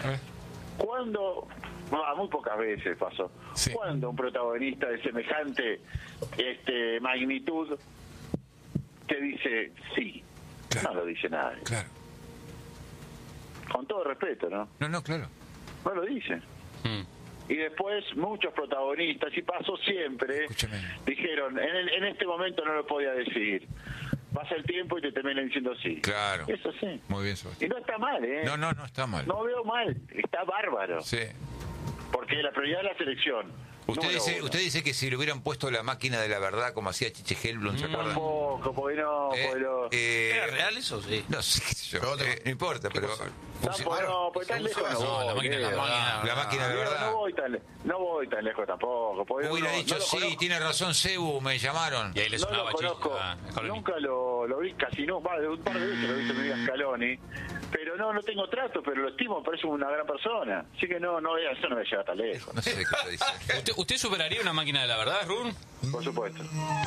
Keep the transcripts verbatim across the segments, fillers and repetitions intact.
¿Eh? Cuando, no, muy pocas veces pasó, Sí. cuando un protagonista de semejante este, magnitud te dice sí, Claro. no lo dice nadie. Claro. Con todo respeto, ¿no? No, no, claro. No lo dice. Mm. Y después muchos protagonistas, y pasó siempre, Escúchame. dijeron, en, el- en este momento no lo podía decir. Pasa el tiempo y te terminan diciendo sí. Claro. Eso sí. Muy bien, Y Sebastián. no está mal, ¿eh? No, no, no está mal. No veo mal, está bárbaro. Sí. Porque la prioridad es la selección. Usted Número dice, uno. usted dice que si le hubieran puesto la máquina de la verdad, como hacía Chiche Helblum, ¿se acuerdan? Tampoco, porque no, Eh, porque lo... eh, ¿Era real eso? Sí. No sé, qué sé yo. Pero otro- Eh, no importa, pero... Tampoco, no, porque tan lejos no No, voy. la máquina de la Leo. máquina. La máquina de la Leo, verdad. No voy tan, le- no voy tan lejos tampoco. porque Hubiera no- dicho, no lo sí, conozco. tiene razón Cebu, me llamaron. Y ahí le No lo sonaba chiste. conozco, Ah, Scaloni. nunca lo, lo vi, casi no, va, de un par de veces lo he visto en mi vida Scaloni, pero no, no tengo trato, pero lo estimo, parece una gran persona, así que no, no, eso no me llega tan lejos, No sé qué está diciendo. ¿Usted, ¿Usted superaría una máquina de la verdad, Run? por supuesto.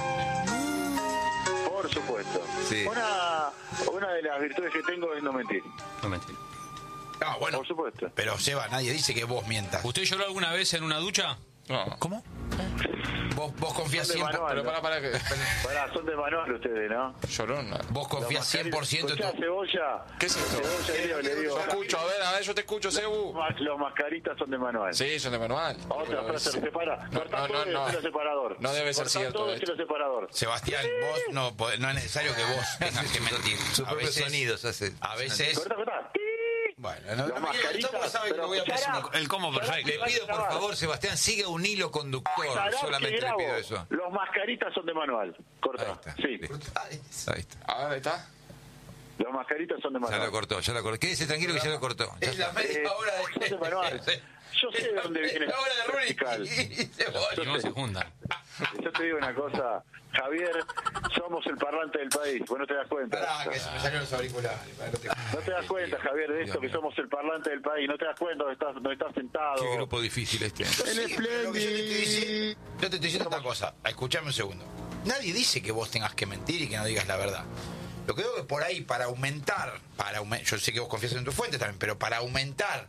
Por supuesto. Sí. Una, una de las virtudes que tengo es no mentir, No mentira. No, bueno. por supuesto. Pero, Seba, nadie dice que vos mientas. ¿Usted lloró alguna vez en una ducha? No. ¿Cómo? Vos, vos confías Son de cien por ciento. manual, Pero ¿no? para, para que. Pará, son de manual ustedes, ¿no? Llorón. Vos confías cien por ciento en Escuchá, tu... Cebolla. ¿Qué es esto? Cebolla, Leo, le digo. Yo escucho, a ver, a ver, yo te escucho, Cebu. Los, los mascaritas son de manual. Sí, son de manual. Otra Pero frase, es- separa. No, Cortá no, todo no, y no. decilo separador. No debe ser Cortá cierto todo y esto. decilo separador. Sebastián, vos no, podés- no es necesario que vos tengas que mentir. Sus A propios veces, sonidos hace. a veces... Cortá, cortá. Bueno, no, Los no me quiero- mascaritas, todos saben que pero lo voy a escuchará. presionar. El combo perfecto. Le pido, por favor, Sebastián, siga un hilo conductor. Sarap, que Solamente le grabo. pido eso. Los mascaritas son de manual. Ahí Cortá. está. Sí. Listo. Ahí está. A ver, ahí está. Los mascaritas son de Ya lo manual. cortó, ya lo cortó. Quédese tranquilo que ya lo cortó. Ya Es la está. media Eh, hora son de manual. Yo sé de dónde viene La hora de el vertical. Rooney y Cebolla. Y no se juntan. Yo te digo una cosa, Javier, somos el parlante del país. Vos no te das cuenta. Pará, que se me salieron los auriculares. pará, no te- No te das cuenta, Javier, de esto, Dios que mío. somos el parlante del país. No te das cuenta dónde estás, dónde estás sentado. Qué grupo difícil este. Sí, pero lo que yo te estoy diciendo, yo te estoy diciendo otra cosa. Escuchame un segundo. Nadie dice que vos tengas que mentir y que no digas la verdad. Lo que digo es que por ahí, para aumentar, para aumen- yo sé que vos confías en tu fuente también, pero para aumentar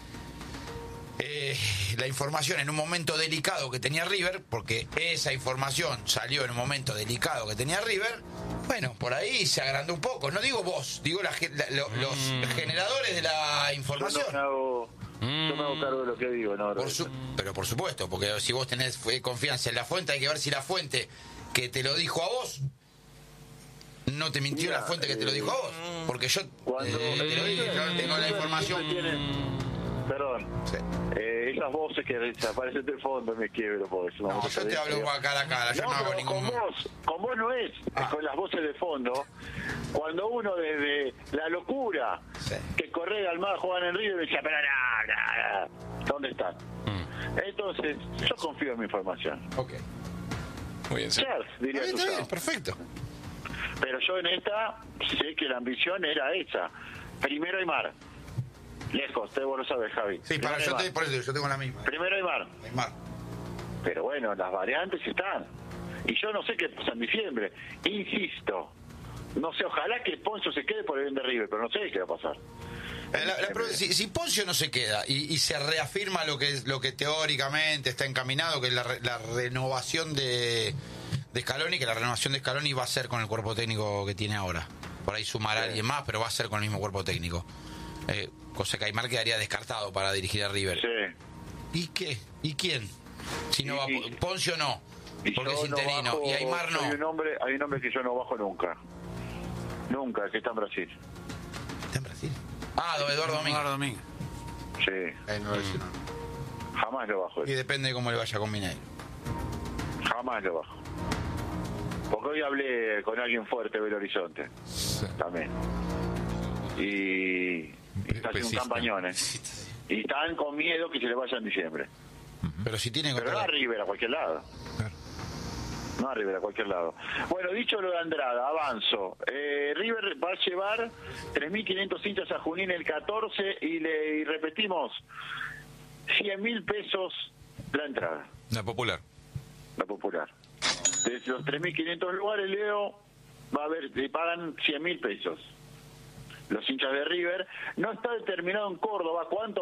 eh, la información en un momento delicado que tenía River, porque esa información salió en un momento delicado que tenía River, bueno, por ahí se agrandó un poco. No digo vos, digo la ge- la- lo- los generadores de la Yo información. no me hago, yo me hago cargo de lo que digo, ¿no? Por su- pero por supuesto, porque si vos tenés eh, confianza en la fuente, hay que ver si la fuente que te lo dijo a vos no te mintió. Mira, la fuente que te lo dijo a vos. Porque yo Cuando eh, te lo dije, yo tengo la información. siempre tienen- Perdón, Sí. eh, esas voces que desaparecen del fondo me quiebro por eso. No, yo te hablo cara a cara, yo No, no hago pero ningún. con vos, con vos no es, Ah. es con las voces de fondo. Cuando uno desde la locura Sí. que corre al mar Juan Enrique me decía, pero no, no, no, ¿dónde están? Entonces, yo confío en mi información. Ok. Muy bien, sí. Claro, diría Está bien, tu está bien, Sao. perfecto. Pero yo en esta sé que la ambición era esa. Primero hay mar. Lejos, usted vos lo sabes, Javi. Sí, Primero para, hay yo, mar. te, por eso yo tengo la misma. Primero hay mar. Neymar. Pero bueno, las variantes están. Y yo no sé qué pasa en diciembre. Insisto. No sé, ojalá que Poncio se quede por el bien de River, pero no sé qué va a pasar. Eh, la- la pro- si, si Poncio no se queda y, y se reafirma lo que es lo que teóricamente está encaminado, que es la, re- la renovación de, de Scaloni, que la renovación de Scaloni va a ser con el cuerpo técnico que tiene ahora. Por ahí sumará a alguien más, pero va a ser con el mismo cuerpo técnico. Eh, cosa que Aymar quedaría descartado para dirigir a River. Sí. ¿Y qué? ¿Y quién? Si no Y- va y- Poncio no, Y porque yo es no interino. bajo- Y Aymar no. Hay un, hombre, hay un hombre que yo no bajo nunca. Nunca, que está en Brasil. ¿Está en Brasil? Ah, don Eduardo Domínguez. Eduardo Domínguez. Sí, Ahí no lo dice, no. jamás lo bajo. Y depende de cómo le vaya con Mineiro. Jamás lo bajo. Porque hoy hablé con alguien fuerte de Belo Horizonte. También. Y, y está haciendo un Pesista. campañón, ¿eh? Y están con miedo que se le vaya en diciembre. Pero si tiene Pero no a River, a cualquier lado. Claro. No a River, a cualquier lado. Bueno, dicho lo de Andrada, avanzo. Eh, River va a llevar tres mil quinientos hinchas a Junín el catorce y le y repetimos, cien mil pesos la entrada, La popular. la popular. De los tres mil quinientos lugares, Leo, va a haber, le pagan cien mil pesos. Los hinchas de River. No está determinado en Córdoba cuánto